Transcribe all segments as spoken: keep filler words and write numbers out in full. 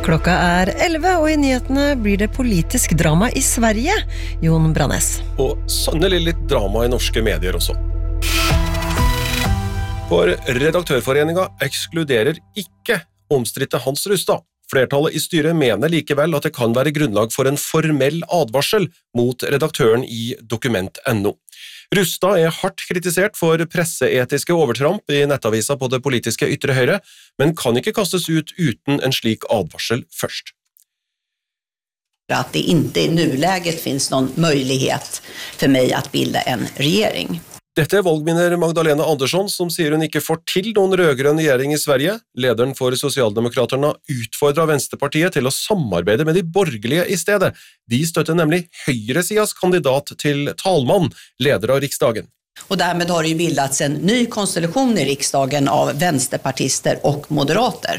Klokka er elleve, og i nyhetene blir det politisk drama i Sverige. Jon Brannes. Og sannelig litt drama i norske medier også. For Redaktørforeningen ekskluderer ikke omstridte Hans Rustad. Flertallet i styret mener likevel at det kan være grunnlag for en formell advarsel mot redaktøren i Dokument punktum no. Rustad er hardt kritisert for presseetiske overtramp i nettavisa på det politiske ytre høyre, men kan ikke kastes ut uten en slik advarsel først. At det ikke i nuläget finns någon möjlighet för mig att bilda en regering. Dette er valgvinner Magdalena Andersson, som sier hun ikke får til noen rødgrønn regjering i Sverige. Lederen for Socialdemokraterna utfordrer Vänsterpartiet til å samarbeide med de borgerlige i stedet. De støtter nemlig høyresidas kandidat til talmann, leder av riksdagen. Och därmed har det ju bildats en ny konstellation i riksdagen av vänsterpartister och moderater.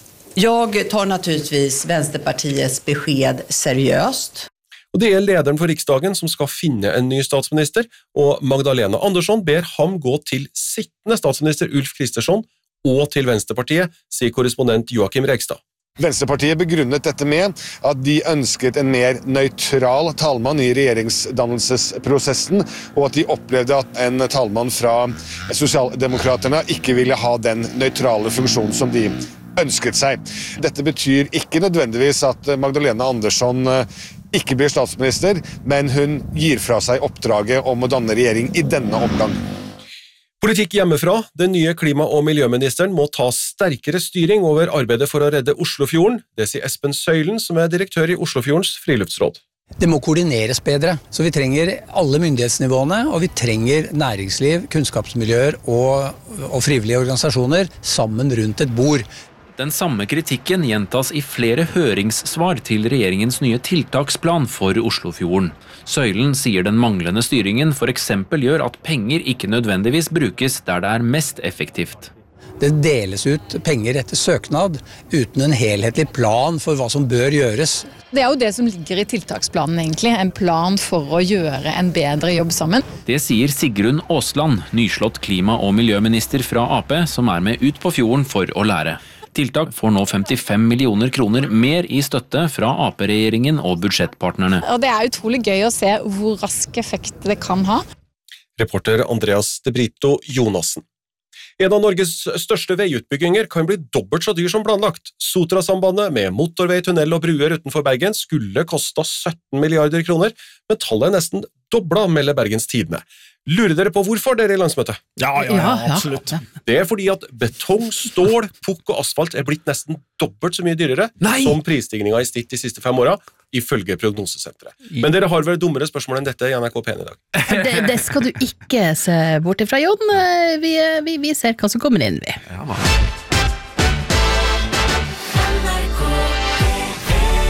Jag tar naturligtvis Vänsterpartiets besked seriøst. Og det er lederen for riksdagen som skal finne en ny statsminister, og Magdalena Andersson ber ham gå til sittende statsminister Ulf Kristersson og til Vänsterpartiet, sier korrespondent Joakim Rekstad. Vänsterpartiet begrunnet dette med at de ønsket en mer nøytral talmann i regjeringsdannelsesprosessen, og at de opplevde at en talmann fra Socialdemokraterna ikke ville ha den nøytrale funksjonen som de ønsket seg. Dette betyr ikke nødvendigvis at Magdalena Andersson ikke blir statsminister, men hun gir fra seg oppdraget om å danne regjering i denne omgang. Politikk hjemmefra. Den nye klima- og miljøministeren må ta sterkere styring over arbeidet for å redde Oslofjorden. Det sier Espen Søylen, som er direktør i Oslofjordens friluftsråd. Det må koordineres bedre, så vi trenger alle myndighetsnivåene, og vi trenger næringsliv, kunnskapsmiljøer og, og frivillige organisasjoner sammen rundt et bord. Den samme kritikken gjentas i flere høringssvar til regjeringens nye tiltaksplan for Oslofjorden. Søylen sier den manglende styringen for eksempel gjør at penger ikke nødvendigvis brukes der det er mest effektivt. Det deles ut penger etter søknad uten en helhetlig plan for hva som bør gjøres. Det er jo det som ligger i tiltaksplanen egentlig, en plan for å gjøre en bedre jobb sammen. Det sier Sigrun Aasland, nyslått klima- og miljøminister fra A P, som er med ut på fjorden for å lære. Tiltak får nå femtifem millioner kroner mer i støtte fra A P-regjeringen og budsjettpartnerne. Og det er utrolig gøy å se hvor rask effekt det kan ha. Reporter Andreas de Brito Jonassen. En av Norges største veiutbygginger kan bli dobbelt så dyr som planlagt. Sotrasambandet med motorvei, tunnel og bruer utenfor Bergen skulle kosta sytten milliarder kroner, men tallet er nesten dobla, melder Bergens Tidende. Lurer dere på hvorfor dere i landsmøtet? Ja, ja, ja, absolutt. Det er fordi at betong, stål, pukk og asfalt er blitt nesten dobbelt så mye dyrere Nei! som prisstigninga i snitt de siste fem åra, ifølge prognosesenteret. Men dere har vel dummere spørsmål enn dette i N R K P N i dag. Det, det skal du ikke se bort ifra, Jon. Vi, vi, vi ser hva som kommer inn, vi. Ja, hva?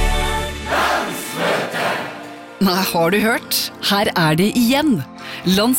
Nei, har du hørt? Her er det igjen. Lands